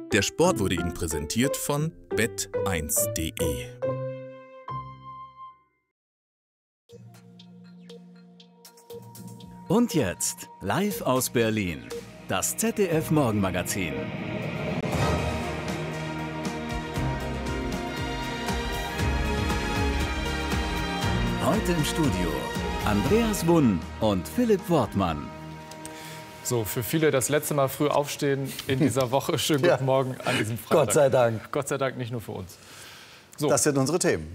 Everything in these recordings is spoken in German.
Der Sport wurde Ihnen präsentiert von bet1.de. Und jetzt, live aus Berlin, das ZDF-Morgenmagazin. Heute im Studio Andreas Wunn und Philipp Wortmann. So, für viele das letzte Mal früh aufstehen in dieser Woche. Schönen guten Morgen an diesem Freitag. Gott sei Dank. Gott sei Dank, nicht nur für uns. So. Das sind unsere Themen.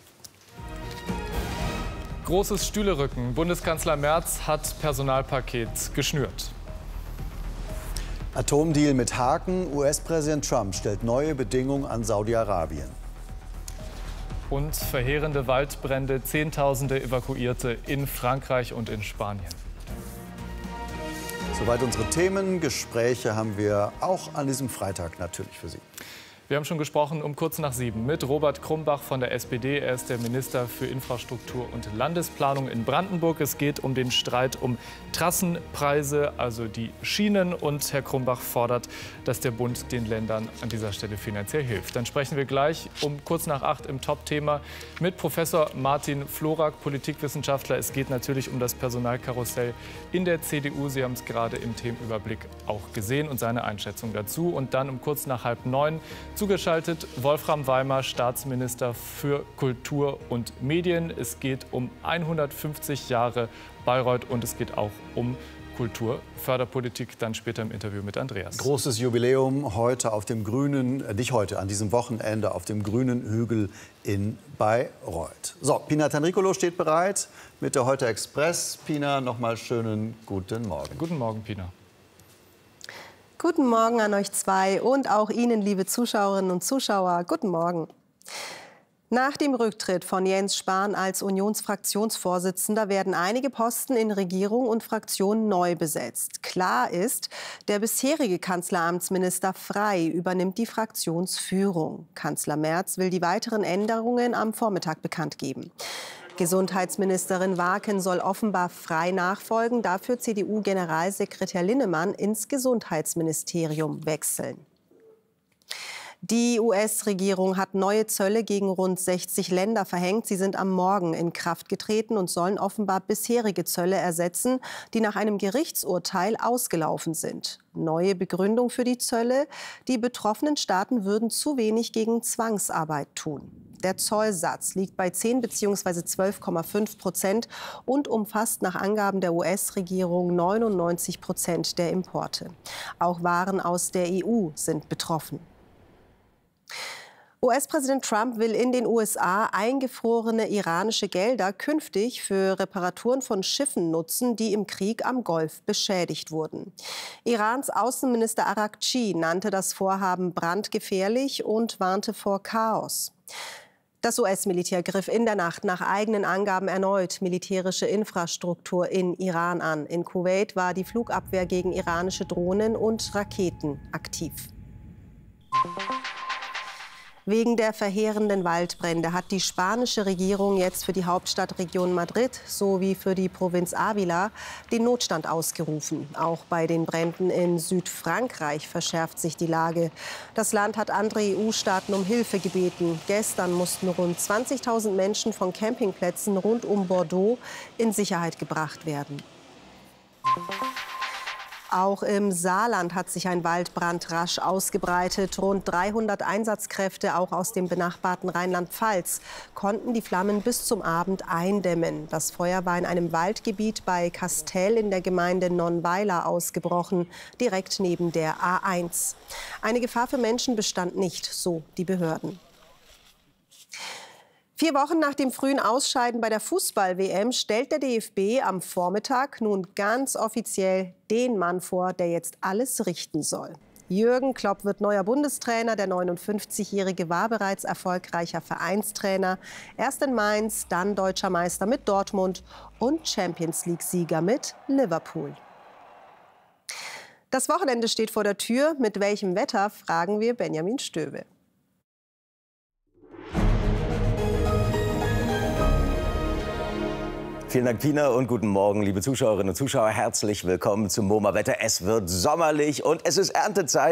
Großes Stühlerücken. Bundeskanzler Merz hat Personalpaket geschnürt. Atomdeal mit Haken. US-Präsident Trump stellt neue Bedingungen an Saudi-Arabien. Und verheerende Waldbrände, Zehntausende Evakuierte in Frankreich und in Spanien. Soweit unsere Themen. Gespräche haben wir auch an diesem Freitag natürlich für Sie. Wir haben schon gesprochen um kurz nach 7 mit Robert Krumbach von der SPD. Er ist der Minister für Infrastruktur und Landesplanung in Brandenburg. Es geht um den Streit um Trassenpreise, also die Schienen. Und Herr Krumbach fordert, dass der Bund den Ländern an dieser Stelle finanziell hilft. Dann sprechen wir gleich um kurz nach 8 im Top-Thema mit Professor Martin Florak, Politikwissenschaftler. Es geht natürlich um das Personalkarussell in der CDU. Sie haben es gerade im Themenüberblick auch gesehen und seine Einschätzung dazu. Und dann um kurz nach 8:30 zugeschaltet Wolfram Weimer, Staatsminister für Kultur und Medien. Es geht um 150 Jahre Bayreuth und es geht auch um Kulturförderpolitik, dann später im Interview mit Andreas. Großes Jubiläum heute auf dem grünen, nicht heute, an diesem Wochenende auf dem grünen Hügel in Bayreuth. So, Pina Tenricolo steht bereit mit der Heute Express. Pina, nochmal schönen guten Morgen. Guten Morgen, Pina. Guten Morgen an euch zwei und auch Ihnen, liebe Zuschauerinnen und Zuschauer. Guten Morgen. Nach dem Rücktritt von Jens Spahn als Unionsfraktionsvorsitzender werden einige Posten in Regierung und Fraktion neu besetzt. Klar ist, der bisherige Kanzleramtsminister Frey übernimmt die Fraktionsführung. Kanzler Merz will die weiteren Änderungen am Vormittag bekannt geben. Gesundheitsministerin Waaken soll offenbar Frey nachfolgen, dafür CDU-Generalsekretär Linnemann ins Gesundheitsministerium wechseln. Die US-Regierung hat neue Zölle gegen rund 60 Länder verhängt. Sie sind am Morgen in Kraft getreten und sollen offenbar bisherige Zölle ersetzen, die nach einem Gerichtsurteil ausgelaufen sind. Neue Begründung für die Zölle: Die betroffenen Staaten würden zu wenig gegen Zwangsarbeit tun. Der Zollsatz liegt bei 10 bzw. 12,5% und umfasst nach Angaben der US-Regierung 99% der Importe. Auch Waren aus der EU sind betroffen. US-Präsident Trump will in den USA eingefrorene iranische Gelder künftig für Reparaturen von Schiffen nutzen, die im Krieg am Golf beschädigt wurden. Irans Außenminister Araghchi nannte das Vorhaben brandgefährlich und warnte vor Chaos. Das US-Militär griff in der Nacht nach eigenen Angaben erneut militärische Infrastruktur in Iran an. In Kuwait war die Flugabwehr gegen iranische Drohnen und Raketen aktiv. Wegen der verheerenden Waldbrände hat die spanische Regierung jetzt für die Hauptstadtregion Madrid sowie für die Provinz Ávila den Notstand ausgerufen. Auch bei den Bränden in Südfrankreich verschärft sich die Lage. Das Land hat andere EU-Staaten um Hilfe gebeten. Gestern mussten rund 20.000 Menschen von Campingplätzen rund um Bordeaux in Sicherheit gebracht werden. Auch im Saarland hat sich ein Waldbrand rasch ausgebreitet. Rund 300 Einsatzkräfte, auch aus dem benachbarten Rheinland-Pfalz, konnten die Flammen bis zum Abend eindämmen. Das Feuer war in einem Waldgebiet bei Kastel in der Gemeinde Nonnweiler ausgebrochen, direkt neben der A1. Eine Gefahr für Menschen bestand nicht, so die Behörden. 4 Wochen nach dem frühen Ausscheiden bei der Fußball-WM stellt der DFB am Vormittag nun ganz offiziell den Mann vor, der jetzt alles richten soll. Jürgen Klopp wird neuer Bundestrainer. Der 59-Jährige war bereits erfolgreicher Vereinstrainer. Erst in Mainz, dann deutscher Meister mit Dortmund und Champions-League-Sieger mit Liverpool. Das Wochenende steht vor der Tür. Mit welchem Wetter, fragen wir Benjamin Stöwe. Vielen Dank, Pina, und guten Morgen, liebe Zuschauerinnen und Zuschauer. Herzlich willkommen zum MoMA Wetter. Es wird sommerlich und es ist Erntezeit.